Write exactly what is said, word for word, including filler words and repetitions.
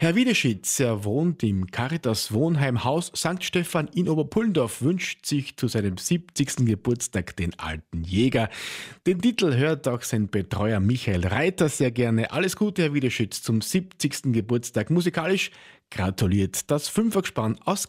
Herr Wiedeschitz, er wohnt im Caritas Wohnheim Haus Sankt Stephan in Oberpullendorf, wünscht sich zu seinem siebzigsten Geburtstag den alten Jäger. Den Titel hört auch sein Betreuer Michael Reiter sehr gerne. Alles Gute, Herr Wiedeschitz, zum siebzigsten Geburtstag. Musikalisch gratuliert das Fünfergespann aus